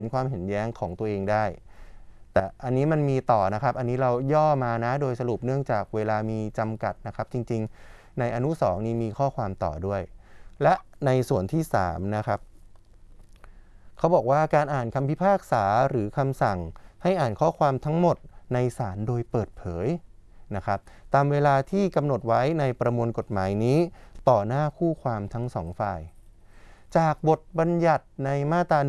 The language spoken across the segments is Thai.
ความเห็นแย้งของตัวเองได้แต่อันนี้มันมีต่อนะครับอันนี้เราย่อมานะโดยสรุปเนื่องจากเวลามีจำกัดนะครับจริงๆในอนุ2นี้มีข้อความต่อด้วยและในส่วนที่3นะครับเขาบอกว่าการอ่านคำพิพากษาหรือคำสั่งให้อ่านข้อความทั้งหมดในศาลโดยเปิดเผยนะครับตามเวลาที่กำหนดไว้ในประมวลกฎหมายนี้ต่อหน้าคู่ความทั้งสองฝ่ายจากบทบัญญัติในมาตรา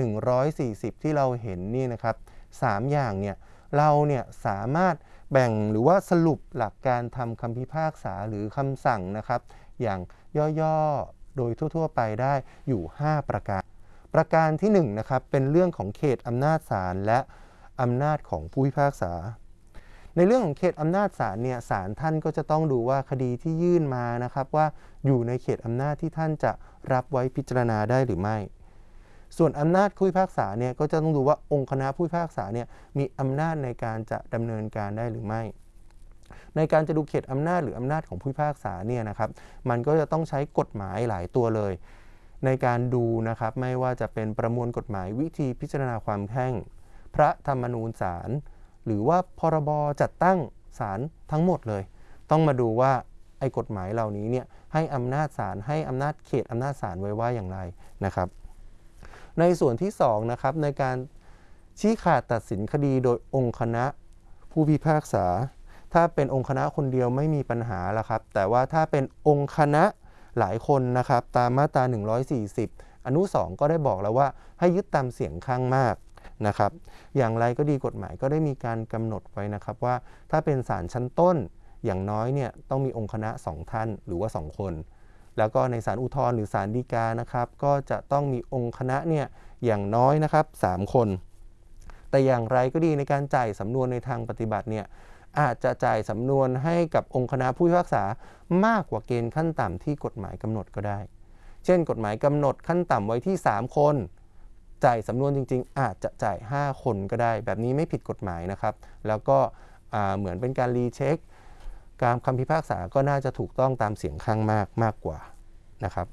140ที่เราเห็นนี่นะครับ3อย่างเนี่ยเราเนี่ยสามารถแบ่งหรือว่าสรุปหลักการทำคำพิพากษาหรือคำสั่งนะครับอย่างย่อๆโดยทั่วๆไปได้อยู่5ประการประการที่1นะครับเป็นเรื่องของเขตอำนาจศาลและอำนาจของผู้พิพากษาในเรื่องของเขตอำนาจศาลเนี่ยศาลท่านก็จะต้องดูว่าคดีที่ยื่นมานะครับว่าอยู่ในเขตอำนาจที่ท่านจะรับไว้พิจารณาได้หรือไม่ส่วนอำนาจผู้พิพากษาเนี่ยก็จะต้องดูว่าองค์คณะผู้พิพากษาเนี่ยมีอำนาจในการจะดำเนินการได้หรือไม่ในการจะดูเขตอำนาจหรืออำนาจของผู้พิพากษาเนี่ยนะครับมันก็จะต้องใช้กฎหมายหลายตัวเลยในการดูนะครับไม่ว่าจะเป็นประมวลกฎหมายวิธีพิจารณาความแพ่งพระธรรมนูญศาลหรือว่าพรบจัดตั้งศาลทั้งหมดเลยต้องมาดูว่าไอ้กฎหมายเหล่านี้เนี่ยให้อำนาจศาลให้อำนาจเขตอำนาจศาลไว้ว่าอย่างไรนะครับในส่วนที่2นะครับในการชี้ขาดตัดสินคดีโดยองค์คณะผู้พิพากษาถ้าเป็นองค์คณะคนเดียวไม่มีปัญหาละครับแต่ว่าถ้าเป็นองค์คณะหลายคนนะครับตามมาตรา140อนุ2ก็ได้บอกแล้วว่าให้ยึดตามเสียงข้างมากนะครับอย่างไรก็ดีกฎหมายก็ได้มีการกำหนดไว้นะครับว่าถ้าเป็นศาลชั้นต้นอย่างน้อยเนี่ยต้องมีองค์คณะ2ท่านหรือว่า2คนแล้วก็ในศาลอุทธรณ์หรือศาลฎีกานะครับก็จะต้องมีองค์คณะเนี่ยอย่างน้อยนะครับ3คนแต่อย่างไรก็ดีในการจ่ายสำนวนในทางปฏิบัติเนี่ยอาจจะจ่ายสำนวนให้กับองค์คณะผู้พิพากษามากกว่าเกณฑ์ขั้นต่ำที่กฎหมายกำหนดก็ได้เช่นกฎหมายกำหนดขั้นต่ำไว้ที่3คนจ่ายสำนวนจริงๆอาจจะจ่าย5คนก็ได้แบบนี้ไม่ผิดกฎหมายนะครับแล้วก็เหมือนเป็นการรีเช็คการคำพิพากษาก็น่าจะถูกต้องตามเสียงข้างมากกว่านะครับ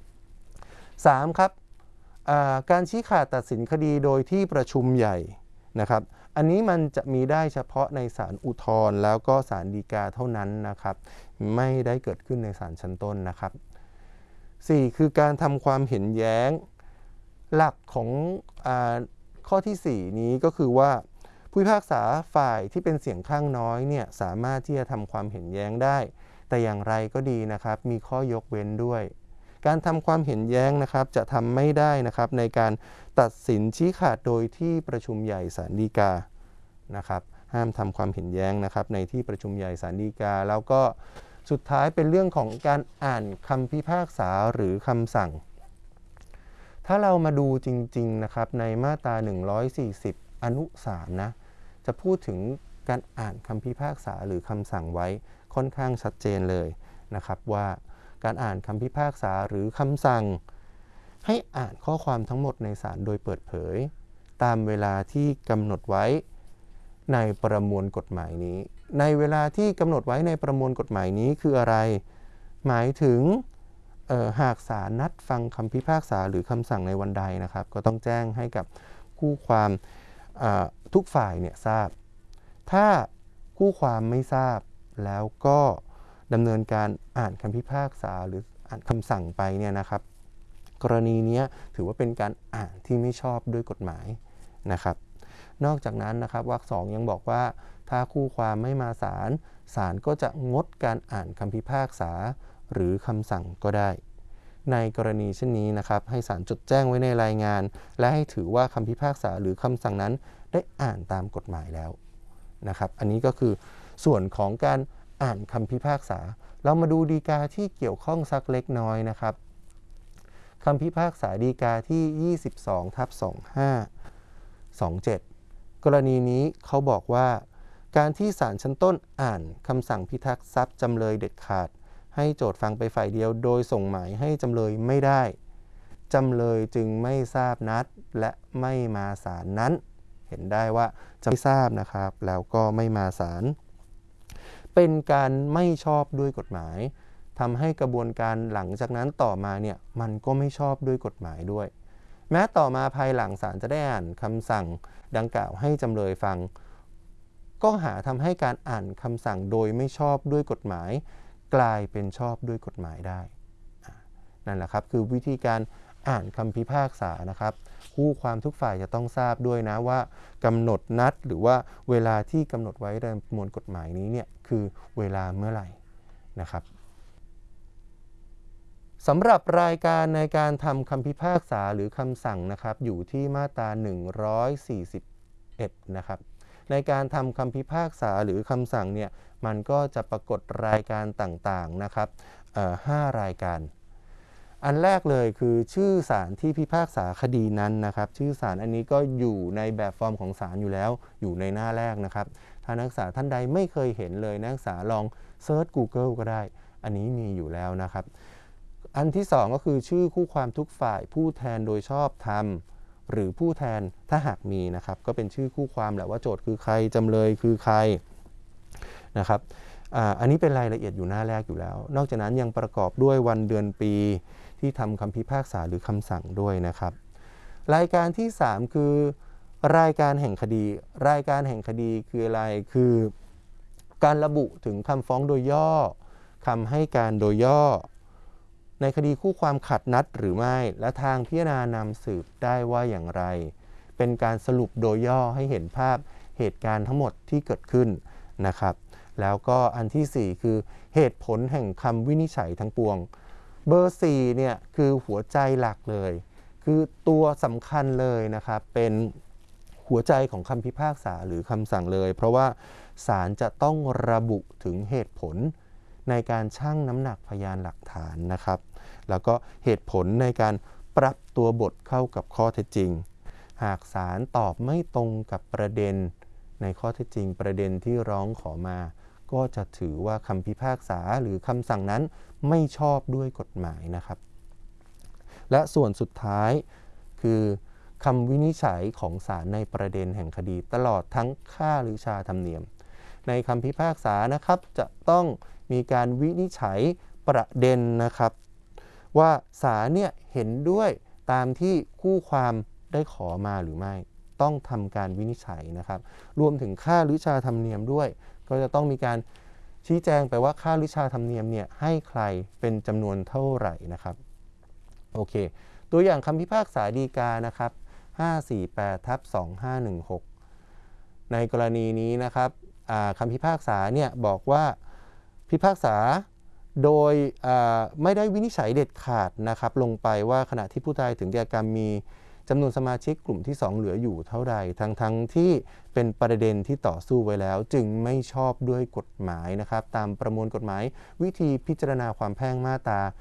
3ครับการชี้ขาดตัดสินคดีโดยที่ประชุมใหญ่นะครับอันนี้มันจะมีได้เฉพาะในศาลอุทธรณ์แล้วก็ศาลฎีกาเท่านั้นนะครับไม่ได้เกิดขึ้นในศาลชั้นต้นนะครับ4คือการทำความเห็นแย้งหลักของข้อที่4นี้ก็คือว่าผู้พิพากษาฝ่ายที่เป็นเสียงข้างน้อยเนี่ยสามารถที่จะทำความเห็นแย้งได้แต่อย่างไรก็ดีนะครับมีข้อยกเว้นด้วยการทำความเห็นแย้งนะครับจะทำไม่ได้นะครับในการตัดสินชี้ขาดโดยที่ประชุมใหญ่ศาลฎีกานะครับห้ามทำความเห็นแย้งนะครับในที่ประชุมใหญ่ศาลฎีกาแล้วก็สุดท้ายเป็นเรื่องของการอ่านคำพิพากษาหรือคำสั่งถ้าเรามาดูจริงๆนะครับในมาตรา140อนุ3นะจะพูดถึงการอ่านคำพิพากษาหรือคำสั่งไว้ค่อนข้างชัดเจนเลยนะครับว่าการอ่านคำพิพากษาหรือคำสั่งให้อ่านข้อความทั้งหมดในศาลโดยเปิดเผยตามเวลาที่กำหนดไว้ในประมวลกฎหมายนี้ในเวลาที่กำหนดไว้ในประมวลกฎหมายนี้คืออะไรหมายถึงหากศาลนัดฟังคำพิพากษาหรือคำสั่งในวันใดนะครับก็ต้องแจ้งให้กับคู่ความทุกฝ่ายเนี่ยทราบถ้าคู่ความไม่ทราบแล้วก็ดำเนินการอ่านคำพิพากษาหรืออ่านคำสั่งไปเนี่ยนะครับกรณีนี้ถือว่าเป็นการอ่านที่ไม่ชอบด้วยกฎหมายนะครับนอกจากนั้นนะครับวรรค2ยังบอกว่าถ้าคู่ความไม่มาศาลศาลก็จะงดการอ่านคำพิพากษาหรือคำสั่งก็ได้ในกรณีเช่นนี้นะครับให้ศาลจดแจ้งไว้ในรายงานและให้ถือว่าคำพิพากษาหรือคำสั่งนั้นได้อ่านตามกฎหมายแล้วนะครับอันนี้ก็คือส่วนของการอ่านคำพิพากษาเรามาดูฎีกาที่เกี่ยวข้องสักเล็กน้อยนะครับคำพิพากษาฎีกาที่22/2527กรณีนี้เขาบอกว่าการที่ศาลชั้นต้นอ่านคำสั่งพิทักษ์ทรัพย์จำเลยเด็ดขาดให้โจทก์ฟังไปฝ่ายเดียวโดยส่งหมายให้จำเลยไม่ได้จำเลยจึงไม่ทราบนัดและไม่มาศาลนั้นเห็นได้ว่าจะไม่ทราบนะครับแล้วก็ไม่มาศาลเป็นการไม่ชอบด้วยกฎหมายทำให้กระบวนการหลังจากนั้นต่อมาเนี่ยมันก็ไม่ชอบด้วยกฎหมายด้วยแม้ต่อมาภายหลังศาลจะได้อ่านคำสั่งดังกล่าวให้จำเลยฟังก็หาทำให้การอ่านคำสั่งโดยไม่ชอบด้วยกฎหมายกลายเป็นชอบด้วยกฎหมายได้นั่นแหละครับคือวิธีการอ่านคำพิพากษานะครับคู่ความทุกฝ่ายจะต้องทราบด้วยนะว่ากำหนดนัดหรือว่าเวลาที่กำหนดไว้ในประมวลกฎหมายนี้เนี่ยคือเวลาเมื่อไหร่นะครับสำหรับรายการในการทำคำพิพากษาหรือคำสั่งนะครับอยู่ที่มาตรา141นะครับในการทำคำพิพากษาหรือคำสั่งเนี่ยมันก็จะปรากฏรายการต่างๆนะครับ5 รายการอันแรกเลยคือชื่อศาลที่พิพากษาคดีนั้นนะครับชื่อศาลอันนี้ก็อยู่ในแบบฟอร์มของศาลอยู่แล้วอยู่ในหน้าแรกนะครับถ้านักศึกษาท่านใดไม่เคยเห็นเลยนักศึกษาลองเซิร์ช Google ก็ได้อันนี้มีอยู่แล้วนะครับอันที่2ก็คือชื่อคู่ความทุกฝ่ายผู้แทนโดยชอบธรรมหรือผู้แทนถ้าหากมีนะครับก็เป็นชื่อคู่ความแหละว่าโจทย์คือใครจำเลยคือใครนะครับอันนี้เป็นรายละเอียดอยู่หน้าแรกอยู่แล้วนอกจากนั้นยังประกอบด้วยวันเดือนปีที่ทำคำพิพากษาหรือคำสั่งด้วยนะครับรายการที่3คือรายการแห่งคดีรายการแห่งคดีคืออะไรคือการระบุถึงคำฟ้องโดยย่อคำให้การโดยย่อในคดีคู่ความขัดนัดหรือไม่และทางพิจารณานำสืบได้ว่าอย่างไรเป็นการสรุปโดยย่อให้เห็นภาพเหตุการณ์ทั้งหมดที่เกิดขึ้นนะครับแล้วก็อันที่4คือเหตุผลแห่งคำวินิจฉัยทั้งปวงเบอร์4เนี่ยคือหัวใจหลักเลยคือตัวสำคัญเลยนะครับเป็นหัวใจของคำพิพากษาหรือคำสั่งเลยเพราะว่าศาลจะต้องระบุถึงเหตุผลในการชั่งน้ำหนักพยานหลักฐานนะครับแล้วก็เหตุผลในการปรับตัวบทเข้ากับข้อเท็จจริงหากศาลตอบไม่ตรงกับประเด็นในข้อเท็จจริงประเด็นที่ร้องขอมาก็จะถือว่าคำพิพากษาหรือคำสั่งนั้นไม่ชอบด้วยกฎหมายนะครับและส่วนสุดท้ายคือคำวินิจฉัยของศาลในประเด็นแห่งคดีตลอดทั้งค่าหรือชาธรรมเนียมในคำพิพากษานะครับจะต้องมีการวินิจฉัยประเด็นนะครับว่าศาลเนี่ยเห็นด้วยตามที่คู่ความได้ขอมาหรือไม่ต้องทำการวินิจฉัยนะครับรวมถึงค่าหรือชาธรรมเนียมด้วยก็จะต้องมีการชี้แจงไปว่าค่าหรือชาธรรมเนียมเนี่ยให้ใครเป็นจำนวนเท่าไหร่นะครับโอเคตัวอย่างคำพิพากษาฎีกานะครับ548/2516ในกรณีนี้นะครับคำพิพากษาเนี่ยบอกว่าพิพากษาโดยไม่ได้วินิจฉัยเด็ดขาดนะครับลงไปว่าขณะที่ผู้ตายถึงแก่กรรมมีจำนวนสมาชิกกลุ่มที่2เหลืออยู่เท่าใดทั้งที่เป็นประเด็นที่ต่อสู้ไว้แล้วจึงไม่ชอบด้วยกฎหมายนะครับตามประมวลกฎหมายวิธีพิจารณาความแพ่งมาตรา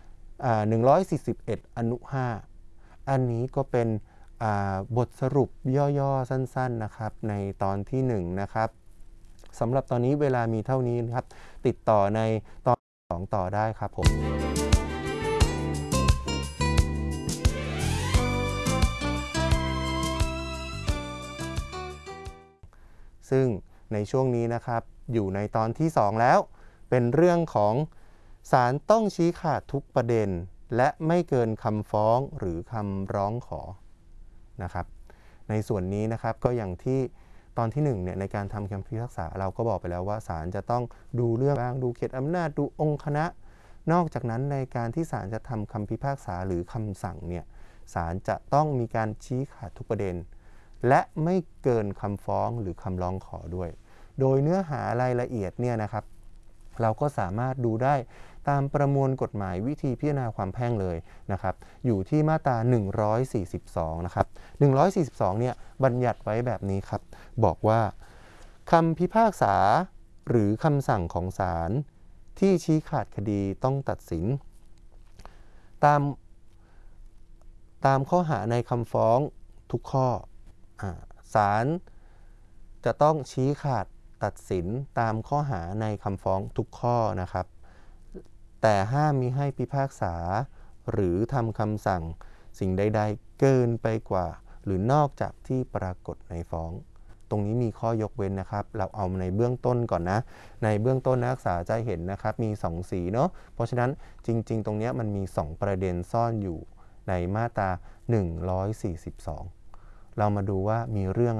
141อนุ5อันนี้ก็เป็นบทสรุปย่อๆสั้นๆนะครับในตอนที่1นะครับสำหรับตอนนี้เวลามีเท่านี้นะครับติดต่อในตอน2ต่อได้ครับผมซึ่งในช่วงนี้นะครับอยู่ในตอนที่2แล้วเป็นเรื่องของศาลต้องชี้ขาดทุกประเด็นและไม่เกินคำฟ้องหรือคำร้องขอนะครับในส่วนนี้นะครับก็อย่างที่ตอนที่1เนี่ยในการทำคำพิพากษาเราก็บอกไปแล้วว่าศาลจะต้องดูเรื่องบ้างดูเขตอำนาจดูองค์คณะนอกจากนั้นในการที่ศาลจะทำคำพิพากษาหรือคำสั่งเนี่ยศาลจะต้องมีการชี้ขาดทุกประเด็นและไม่เกินคำฟ้องหรือคำร้องขอด้วยโดยเนื้อหารายละเอียดเนี่ยนะครับเราก็สามารถดูได้ตามประมวลกฎหมายวิธีพิจารณาความแพ่งเลยนะครับอยู่ที่มาตรา142นะครับ142เนี่ยบัญญัติไว้แบบนี้ครับบอกว่าคำพิพากษาหรือคำสั่งของศาลที่ชี้ขาดคดีต้องตัดสินตามข้อหาในคำฟ้องทุกข้อศาลจะต้องชี้ขาดตัดสินตามข้อหาในคำฟ้องทุกข้อนะครับแต่ห้ามมิให้พิพากษาหรือทำคำสั่งสิ่งใดๆเกินไปกว่าหรือนอกจากที่ปรากฏในฟ้องตรงนี้มีข้อยกเว้นนะครับเราเอาในเบื้องต้นก่อนนะในเบื้องต้นนักศึกษาจะเห็นนะครับมี2สีเนาะเพราะฉะนั้นจริงๆตรงนี้มันมี2ประเด็นซ่อนอยู่ในมาตรา142เรามาดูว่ามีเรื่อง